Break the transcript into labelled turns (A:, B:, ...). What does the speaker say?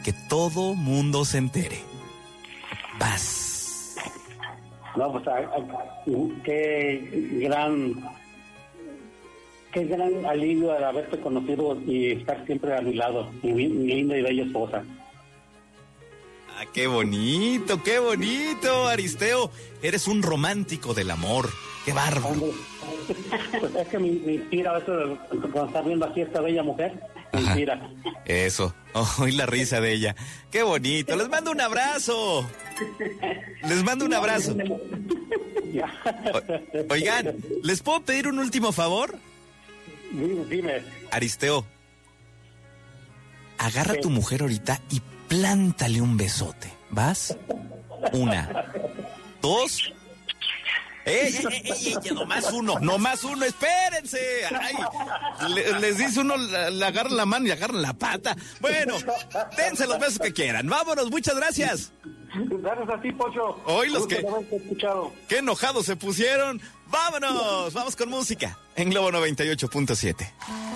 A: que todo mundo se entere. Vas.
B: No, pues qué gran alivio al haberte conocido y estar siempre a mi lado, mi linda y bella esposa.
A: Ah, qué bonito, Aristeo. Eres un romántico del amor. Qué bárbaro.
B: Hombre, pues es que me inspira a veces cuando estás viendo aquí a esta bella mujer. Me inspira.
A: Eso. Oh, y la risa de ella. Qué bonito. Les mando un abrazo. Oigan, ¿les puedo pedir un último favor?
B: Dime.
A: Aristeo, agarra a tu mujer ahorita y plántale un besote. ¿Vas? 1, 2. Nomás uno, espérense. Ay, les dice uno, le agarran la mano y agarran la pata. Bueno, dense los besos que quieran. Vámonos, muchas gracias.
B: Gracias a ti, Pocho.
A: Hoy los que...
B: escuchado.
A: Qué enojados se pusieron. Vámonos, vamos con música en Globo 98.7.